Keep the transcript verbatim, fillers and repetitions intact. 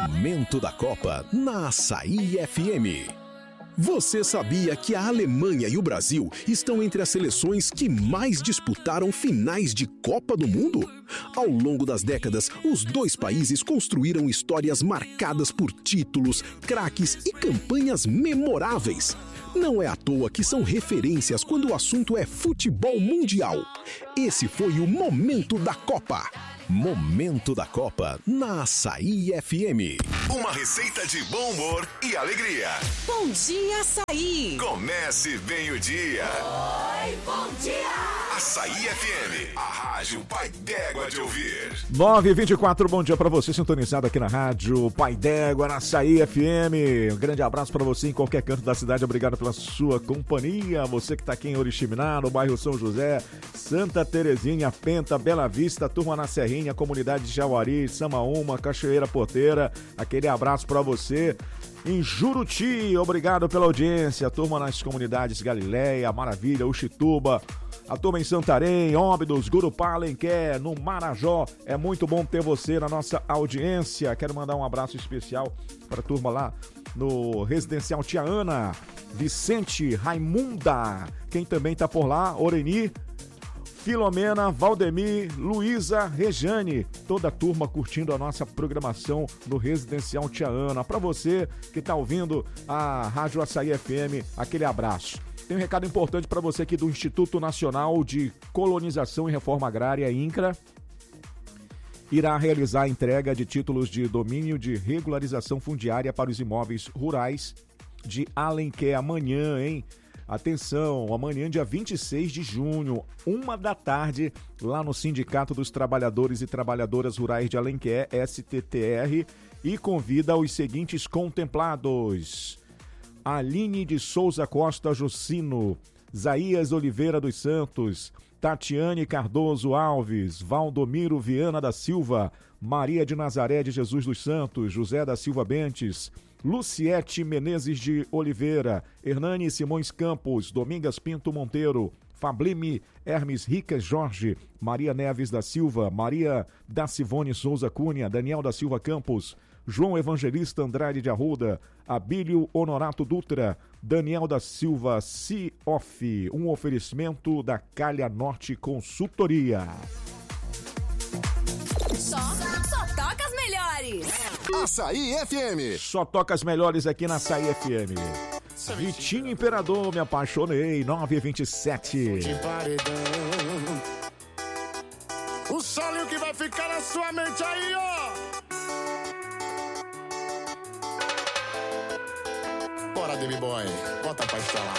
Momento da Copa na Açaí F M. Você sabia que a Alemanha e o Brasil estão entre as seleções que mais disputaram finais de Copa do Mundo? Ao longo das décadas, os dois países construíram histórias marcadas por títulos, craques e campanhas memoráveis. Não é à toa que são referências quando o assunto é futebol mundial. Esse foi o Momento da Copa. Momento da Copa na Açaí F M. Uma receita de bom humor e alegria. Bom dia, Açaí. Comece bem o dia. Oi, bom dia. Açaí F M, a rádio Pai D'Égua de ouvir. nove e vinte e quatro, bom dia pra você, sintonizado aqui na rádio Pai D'Égua, na Açaí F M. Um grande abraço pra você em qualquer canto da cidade, obrigado pela sua companhia. Você que tá aqui em Oriximiná, no bairro São José, Santa Terezinha, Penta, Bela Vista, turma na Serrinha, comunidade de Jauari, Samaúma, Cachoeira Porteira, aquele abraço pra você. Em Juruti, obrigado pela audiência, turma nas comunidades Galileia, Maravilha, Uxituba, a turma em Santarém, Óbidos, Gurupá, Alenquer, no Marajó. É muito bom ter você na nossa audiência. Quero mandar um abraço especial para a turma lá no Residencial Tia Ana, Vicente, Raimunda, quem também está por lá, Oreni, Filomena, Valdemir, Luísa, Rejane, toda a turma curtindo a nossa programação no Residencial Tia Ana. Para você que está ouvindo a Rádio Açaí F M, aquele abraço. Tem um recado importante para você aqui do Instituto Nacional de Colonização e Reforma Agrária, INCRA. Irá realizar a entrega de títulos de domínio de regularização fundiária para os imóveis rurais de Alenquer amanhã, hein? Atenção, amanhã, dia vinte e seis de junho, uma da tarde, lá no Sindicato dos Trabalhadores e Trabalhadoras Rurais de Alenquer, S T T R, e convida os seguintes contemplados: Aline de Souza Costa Jucino, Zaías Oliveira dos Santos, Tatiane Cardoso Alves, Valdomiro Viana da Silva, Maria de Nazaré de Jesus dos Santos, José da Silva Bentes, Luciete Menezes de Oliveira, Hernani Simões Campos, Domingas Pinto Monteiro, Fablime Hermes Ricas Jorge, Maria Neves da Silva, Maria da Sivone Souza Cunha, Daniel da Silva Campos, João Evangelista Andrade de Arruda, Abílio Honorato Dutra, Daniel da Silva Cioff, um oferecimento da Calha Norte Consultoria. Só, só toca as melhores. Açaí F M. Só toca as melhores aqui na Açaí F M. Vitinho Imperador, me apaixonei, nove e vinte e sete. De paredão. O solinho que vai ficar na sua mente aí, ó. Bora, Demi Boy, bota pra instalar.